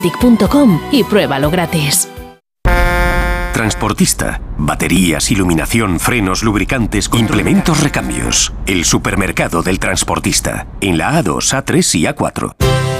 tic.com y pruébalo gratis. Transportista. Baterías, iluminación, frenos, lubricantes, implementos, recambios. El supermercado del transportista. En la A2, A3 y A4.